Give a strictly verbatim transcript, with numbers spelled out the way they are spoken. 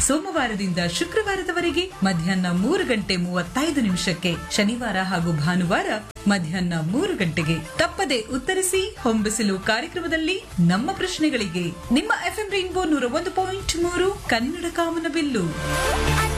ಸೋಮವಾರದಿಂದ ಶುಕ್ರವಾರದವರೆಗೆ ಮಧ್ಯಾಹ್ನ ಮೂರು ಗಂಟೆ ಮೂವತ್ತೈದು ನಿಮಿಷಕ್ಕೆ, ಶನಿವಾರ ಹಾಗೂ ಭಾನುವಾರ ಮಧ್ಯಾಹ್ನ ಮೂರು ಗಂಟೆಗೆ. ತಪ್ಪದೆ ಉತ್ತರಿಸಿ ಹೊಂಬಿಸಿಲು ಕಾರ್ಯಕ್ರಮದಲ್ಲಿ ನಮ್ಮ ಪ್ರಶ್ನೆಗಳಿಗೆ. ನಿಮ್ಮ ಎಫ್ಎಂ ರೈನ್ಬೋ ನೂರ ಒಂದು ಪಾಯಿಂಟ್ ಮೂರು ಕನ್ನಡ ಕಾಮನಬಿಲ್ಲು.